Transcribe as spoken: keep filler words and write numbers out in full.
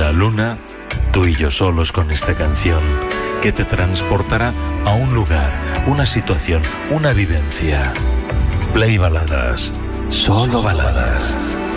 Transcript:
la luna, tú y yo solos con esta canción que te transportará a un lugar, una situación, una vivencia. Play Baladas, solo baladas.